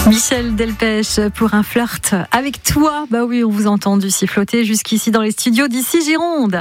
Michel Delpech pour un flirt avec toi. Bah oui, on vous entend du siffloter jusqu'ici dans les studios d'Ici Gironde.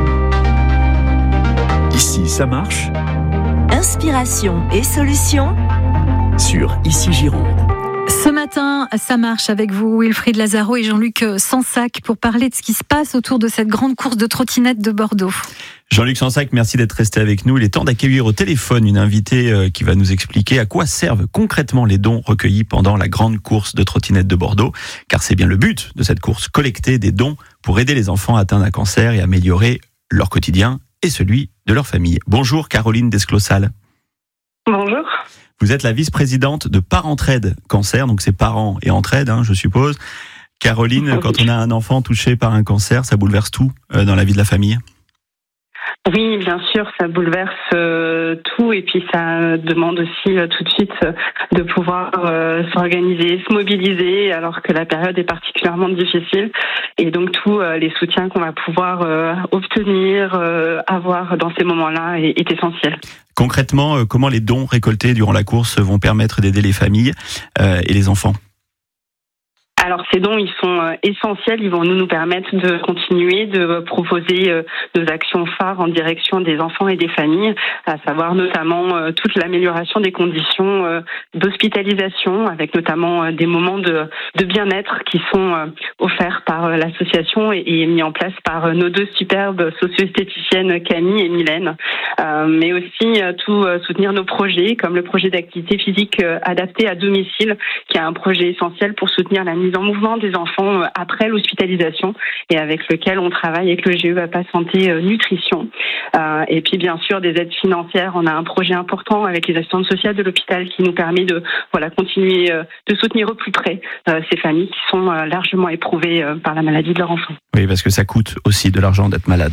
Ici, ça marche. Inspiration et solutions Sur Ici Gironde. Ce matin, ça marche avec vous, Wilfried Lazaro et Jean-Luc Sansac, pour parler de ce qui se passe autour de cette grande course de trottinettes de Bordeaux. Jean-Luc Sansac, merci d'être resté avec nous. Il est temps d'accueillir au téléphone une invitée qui va nous expliquer à quoi servent concrètement les dons recueillis pendant la grande course de trottinettes de Bordeaux. Car c'est bien le but de cette course, collecter des dons pour aider les enfants atteints d'un cancer et améliorer leur quotidien et celui de leur famille. Bonjour Caroline Desclossal. Bonjour. Vous êtes la vice-présidente de Parentraide Cancer, donc c'est parents et entraide, je suppose. Caroline, quand on a un enfant touché par un cancer, ça bouleverse tout dans la vie de la famille ? Oui, bien sûr, ça bouleverse tout et puis ça demande aussi tout de suite de pouvoir s'organiser, se mobiliser alors que la période est particulièrement difficile et donc tous les soutiens qu'on va pouvoir obtenir, avoir dans ces moments-là est essentiel. Concrètement, comment les dons récoltés durant la course vont permettre d'aider les familles et les enfants ? Alors ces dons, ils sont essentiels, ils vont nous permettre de continuer de proposer nos actions phares en direction des enfants et des familles, à savoir notamment toute l'amélioration des conditions d'hospitalisation, avec notamment des moments de bien-être qui sont offerts par l'association et mis en place par nos deux superbes socio-esthéticiennes Camille et Mylène, mais aussi tout soutenir nos projets, comme le projet d'activité physique adaptée à domicile, qui est un projet essentiel pour soutenir la mise en mouvement des enfants après l'hospitalisation et avec lequel on travaille avec le GE APA Santé Nutrition. Et puis bien sûr des aides financières. On a un projet important avec les assistantes sociales de l'hôpital qui nous permet de continuer de soutenir au plus près ces familles qui sont largement éprouvées par la maladie de leur enfant. Oui, parce que ça coûte aussi de l'argent d'être malade.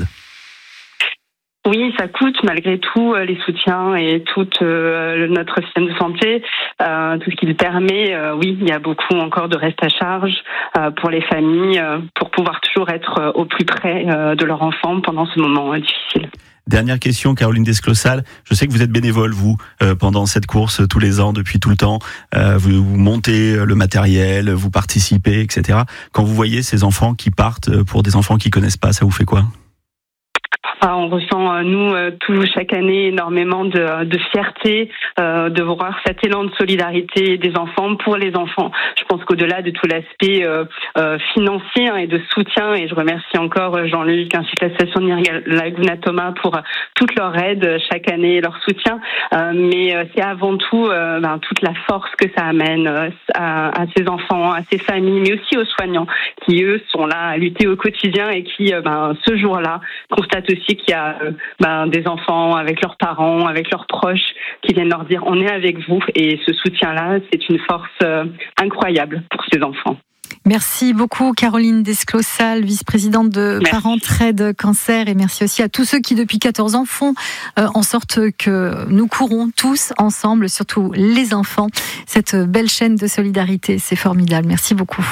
Oui, ça coûte malgré tout les soutiens et tout notre système de santé, tout ce qu'il permet. Oui, il y a beaucoup encore de reste à charge pour les familles pour pouvoir toujours être au plus près de leur enfant pendant ce moment difficile. Dernière question, Caroline Desclossal. Je sais que vous êtes bénévole, vous, pendant cette course tous les ans, depuis tout le temps. Vous montez le matériel, vous participez, etc. Quand vous voyez ces enfants qui partent pour des enfants qui connaissent pas, ça vous fait quoi ? On ressent, nous, chaque année, énormément de fierté de voir cet élan de solidarité des enfants pour les enfants. Je pense qu'au-delà de tout l'aspect financier et de soutien, et je remercie encore Jean-Luc ainsi que l'association Laguna Thomas pour toute leur aide chaque année et leur soutien, mais c'est avant tout toute la force que ça amène à ces enfants, à ces familles, mais aussi aux soignants qui, eux, sont là à lutter au quotidien et qui, ce jour-là, constatent aussi qu'il y a des enfants avec leurs parents, avec leurs proches, qui viennent leur dire on est avec vous, et ce soutien-là, c'est une force incroyable pour ces enfants. Merci beaucoup Caroline Desclossal, vice-présidente de Parentraide Cancer, et merci aussi à tous ceux qui depuis 14 ans font en sorte que nous courons tous ensemble, surtout les enfants, cette belle chaîne de solidarité, c'est formidable. Merci beaucoup.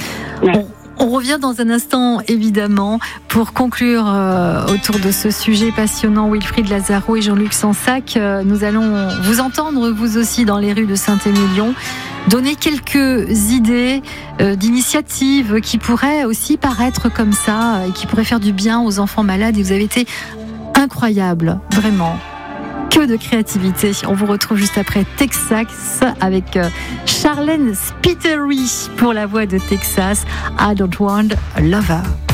On revient dans un instant, évidemment, pour conclure autour de ce sujet passionnant. Wilfried Lazaro et Jean-Luc Sansac, nous allons vous entendre, vous aussi, dans les rues de Saint-Émilion, donner quelques idées d'initiatives qui pourraient aussi paraître comme ça, et qui pourraient faire du bien aux enfants malades. Et vous avez été incroyable, vraiment. Que de créativité. On vous retrouve juste après Texas avec Charlène Spiteri pour la voix de Texas. I don't want a lover.